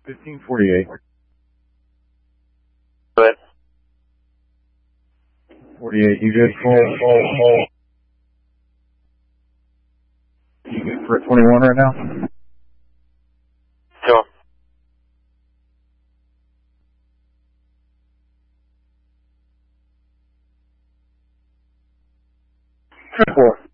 1548. Good. 48, you good for You good for 21 right now? Sure. Four.